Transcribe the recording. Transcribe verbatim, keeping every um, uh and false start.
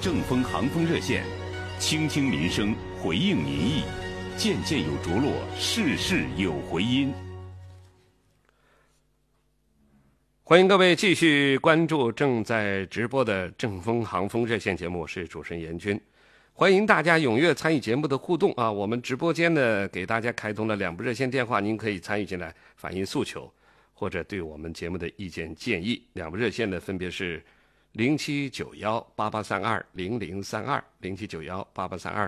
正风航风热线，倾听民生，回应民意，件件有着落，事事有回音。 欢迎各位继续关注正在直播的正风航风热线节目，我是主持人严军。欢迎大家踊跃参与节目的互动啊！我们直播间呢给大家开通了两部热线电话，您可以参与进来反映诉求，或者对我们节目的意见建议。两部热线呢分别是零七九幺八八三二零零三二零七九幺八八三二